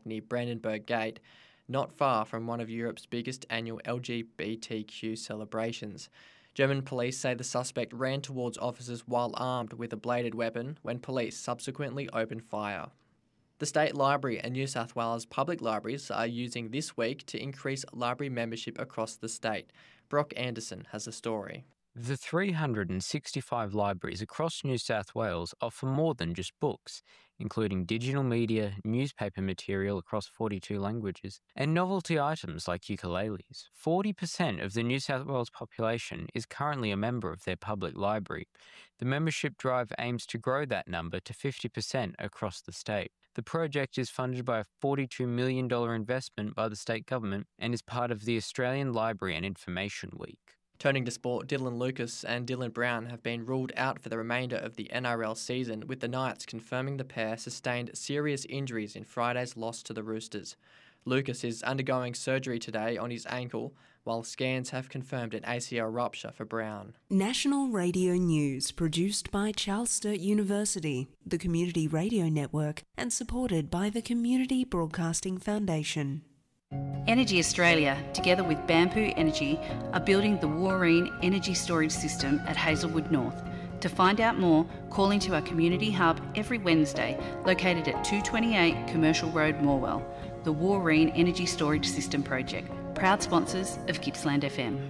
near Brandenburg Gate, not far from one of Europe's biggest annual LGBTQ celebrations. German police say the suspect ran towards officers while armed with a bladed weapon when police subsequently opened fire. The State Library and New South Wales public libraries are using this week to increase library membership across the state. Brock Anderson has the story. The 365 libraries across New South Wales offer more than just books, including digital media, newspaper material across 42 languages, and novelty items like ukuleles. 40% of the New South Wales population is currently a member of their public library. The membership drive aims to grow that number to 50% across the state. The project is funded by a $42 million investment by the state government and is part of the Australian Library and Information Week. Turning to sport, Dylan Lucas and Dylan Brown have been ruled out for the remainder of the NRL season, with the Knights confirming the pair sustained serious injuries in Friday's loss to the Roosters. Lucas is undergoing surgery today on his ankle, while scans have confirmed an ACL rupture for Brown. National Radio News, produced by Charles Sturt University, the Community Radio Network, and supported by the Community Broadcasting Foundation. Energy Australia, together with Bamboo Energy, are building the Wooreen Energy Storage System at Hazelwood North. To find out more, call into our community hub every Wednesday, located at 228 Commercial Road, Morwell. The Wooreen Energy Storage System Project, proud sponsors of Gippsland FM.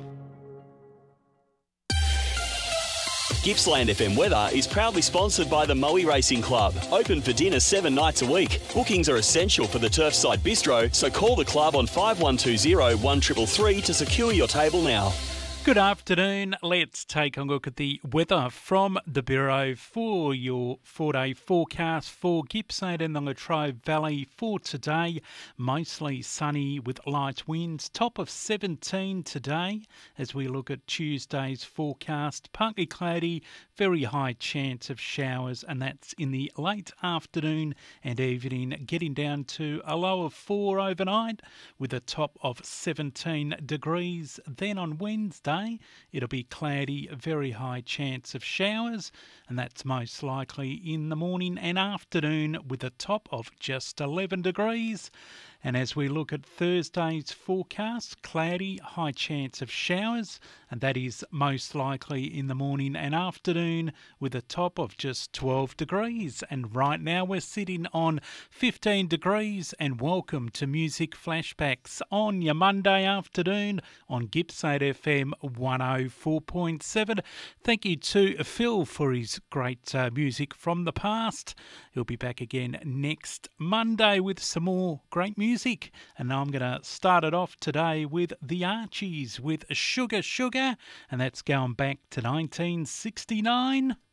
Gippsland FM weather is proudly sponsored by the Moe Racing Club. Open for dinner 7 nights a week. Bookings are essential for the Turfside Bistro, so call the club on 5120 1333 to secure your table now. Good afternoon. Let's take a look at the weather from the Bureau for your 4-day forecast for Gippsland and the Latrobe Valley for today. Mostly sunny with light winds. Top of 17 today as we look at Tuesday's forecast. Partly cloudy, very high chance of showers, and that's in the late afternoon and evening, getting down to a low of 4 overnight with a top of 17 degrees. Then on Wednesday, it'll be cloudy, very high chance of showers, and that's most likely in the morning and afternoon with a top of just 11 degrees. And as we look at Thursday's forecast, cloudy, high chance of showers, and that is most likely in the morning and afternoon with a top of just 12 degrees. And right now we're sitting on 15 degrees, and welcome to Music Flashbacks on your Monday afternoon on Gippsland FM 104.7. Thank you to Phil for his great music from the past. He'll be back again next Monday with some more great music. And I'm going to start it off today with the Archies with Sugar Sugar, and that's going back to 1969.